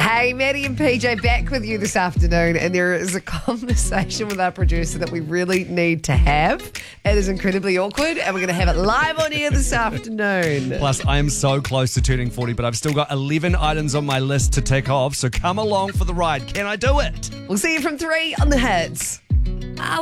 Hey, Maddie and PJ back with you this afternoon, and there is a conversation with our producer that we really need to have. It is incredibly awkward, and we're going to have it live on air this afternoon. Plus, I am so close to turning 40, but I've still got 11 items on my list to tick off, so come along for the ride. Can I do it? We'll see you from 3 on the Hits.